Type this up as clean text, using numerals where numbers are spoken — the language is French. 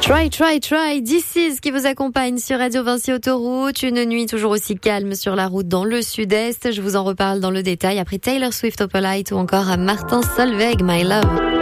Try, This Is qui vous accompagne sur Radio Vinci Autoroute. Une nuit toujours aussi calme sur la route dans le sud-est. Je vous en reparle dans le détail après Taylor Swift Opalite ou encore à Martin Solveig, My Love.